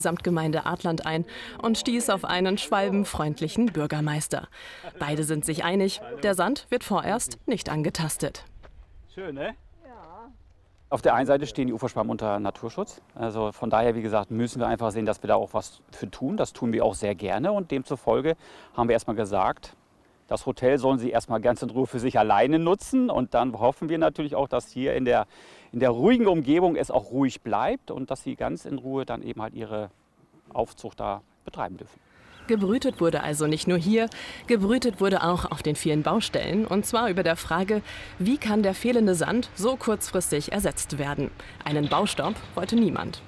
Samtgemeinde Artland ein und stieß auf einen schwalbenfreundlichen Bürgermeister. Beide sind sich einig, der Sand wird vorerst nicht angetastet. Schön, ne? Auf der einen Seite stehen die Uferschwalben unter Naturschutz. Also von daher, wie gesagt, müssen wir einfach sehen, dass wir da auch was für tun. Das tun wir auch sehr gerne. Und demzufolge haben wir erstmal gesagt, das Hotel sollen sie erstmal ganz in Ruhe für sich alleine nutzen. Und dann hoffen wir natürlich auch, dass hier in der ruhigen Umgebung es auch ruhig bleibt und dass sie ganz in Ruhe dann eben halt ihre Aufzucht da betreiben dürfen. Gebrütet wurde also nicht nur hier, gebrütet wurde auch auf den vielen Baustellen. Und zwar über der Frage, wie kann der fehlende Sand so kurzfristig ersetzt werden? Einen Baustopp wollte niemand.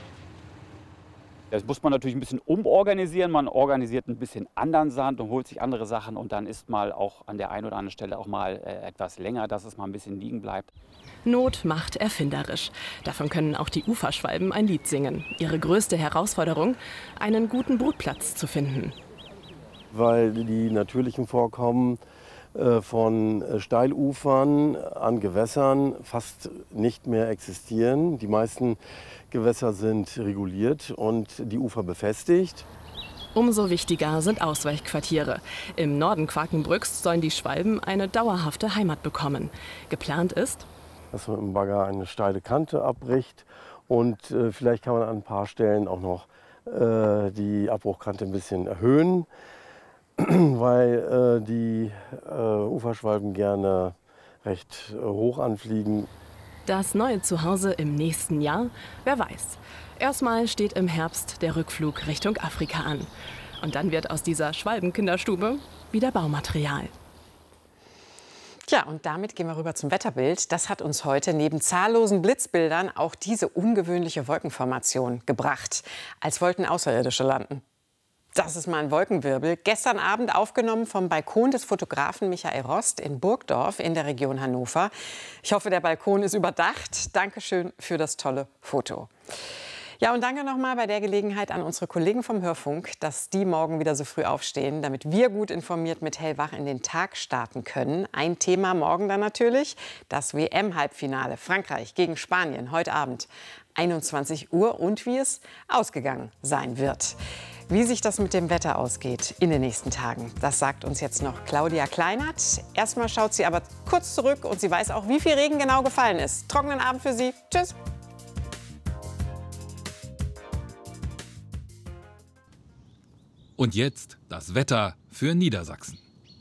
Das muss man natürlich ein bisschen umorganisieren. Man organisiert ein bisschen anderen Sand und holt sich andere Sachen. Und dann ist mal auch an der einen oder anderen Stelle auch mal etwas länger, dass es mal ein bisschen liegen bleibt. Not macht erfinderisch. Davon können auch die Uferschwalben ein Lied singen. Ihre größte Herausforderung, einen guten Brutplatz zu finden. Weil die natürlichen Vorkommen von Steilufern an Gewässern fast nicht mehr existieren. Die meisten Gewässer sind reguliert und die Ufer befestigt. Umso wichtiger sind Ausweichquartiere. Im Norden Quakenbrücks sollen die Schwalben eine dauerhafte Heimat bekommen. Geplant ist, dass man im Bagger eine steile Kante abbricht und vielleicht kann man an ein paar Stellen auch noch die Abbruchkante ein bisschen erhöhen, weil die Uferschwalben gerne recht hoch anfliegen. Das neue Zuhause im nächsten Jahr, wer weiß. Erstmal steht im Herbst der Rückflug Richtung Afrika an. Und dann wird aus dieser Schwalbenkinderstube wieder Baumaterial. Tja, und damit gehen wir rüber zum Wetterbild. Das hat uns heute neben zahllosen Blitzbildern auch diese ungewöhnliche Wolkenformation gebracht, als wollten Außerirdische landen. Das ist mal ein Wolkenwirbel. Gestern Abend aufgenommen vom Balkon des Fotografen Michael Rost in Burgdorf in der Region Hannover. Ich hoffe, der Balkon ist überdacht. Dankeschön für das tolle Foto. Ja, und danke nochmal bei der Gelegenheit an unsere Kollegen vom Hörfunk, dass die morgen wieder so früh aufstehen, damit wir gut informiert mit Hellwach in den Tag starten können. Ein Thema morgen dann natürlich, das WM-Halbfinale Frankreich gegen Spanien heute Abend, 21 Uhr und wie es ausgegangen sein wird. Wie sich das mit dem Wetter ausgeht in den nächsten Tagen, das sagt uns jetzt noch Claudia Kleinert. Erstmal schaut sie aber kurz zurück und sie weiß auch, wie viel Regen genau gefallen ist. Trockenen Abend für Sie. Tschüss. Und jetzt das Wetter für Niedersachsen.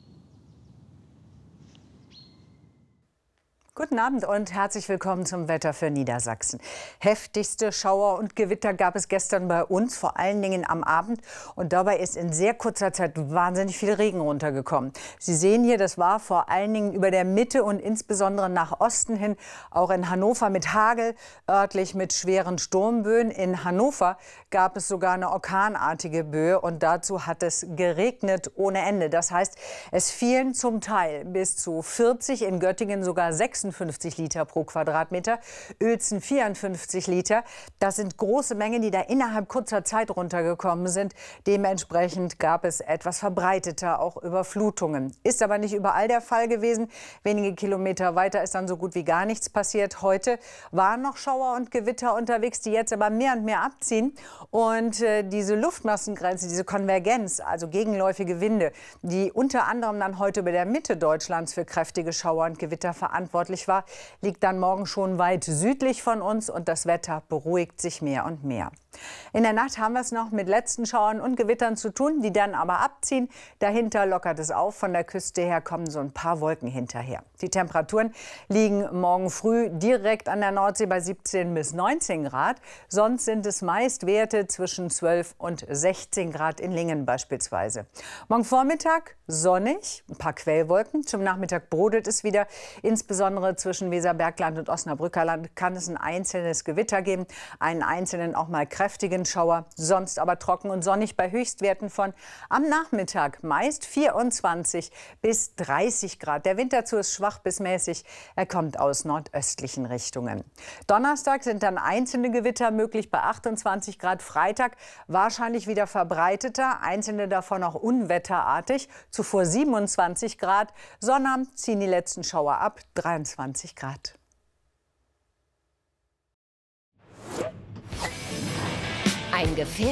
Guten Abend und herzlich willkommen zum Wetter für Niedersachsen. Heftigste Schauer und Gewitter gab es gestern bei uns, vor allen Dingen am Abend. Und dabei ist in sehr kurzer Zeit wahnsinnig viel Regen runtergekommen. Sie sehen hier, das war vor allen Dingen über der Mitte und insbesondere nach Osten hin, auch in Hannover mit Hagel, örtlich mit schweren Sturmböen. In Hannover gab es sogar eine orkanartige Böe und dazu hat es geregnet ohne Ende. Das heißt, es fielen zum Teil bis zu 40, in Göttingen sogar 56 Liter pro Quadratmeter, Uelzen 54 Liter. Das sind große Mengen, die da innerhalb kurzer Zeit runtergekommen sind. Dementsprechend gab es etwas verbreiteter auch Überflutungen. Ist aber nicht überall der Fall gewesen. Wenige Kilometer weiter ist dann so gut wie gar nichts passiert. Heute waren noch Schauer und Gewitter unterwegs, die jetzt aber mehr und mehr abziehen. Und diese Luftmassengrenze, diese Konvergenz, also gegenläufige Winde, die unter anderem dann heute über der Mitte Deutschlands für kräftige Schauer und Gewitter verantwortlich war, liegt dann morgen schon weit südlich von uns und das Wetter beruhigt sich mehr und mehr. In der Nacht haben wir es noch mit letzten Schauern und Gewittern zu tun, die dann aber abziehen. Dahinter lockert es auf. Von der Küste her kommen so ein paar Wolken hinterher. Die Temperaturen liegen morgen früh direkt an der Nordsee bei 17 bis 19 Grad. Sonst sind es meist Werte zwischen 12 und 16 Grad in Lingen beispielsweise. Morgen Vormittag sonnig, ein paar Quellwolken. Zum Nachmittag brodelt es wieder. Insbesondere zwischen Weserbergland und Osnabrücker Land kann es ein einzelnes Gewitter geben, einen einzelnen auch mal kräftigen Schauer, sonst aber trocken und sonnig bei Höchstwerten von am Nachmittag meist 24 bis 30 Grad. Der Wind dazu ist schwach bis mäßig. Er kommt aus nordöstlichen Richtungen. Donnerstag sind dann einzelne Gewitter möglich bei 28 Grad. Freitag wahrscheinlich wieder verbreiteter, einzelne davon auch unwetterartig. Zuvor 27 Grad. Sonnabend ziehen die letzten Schauer ab, 23 Grad. Ein gefährliches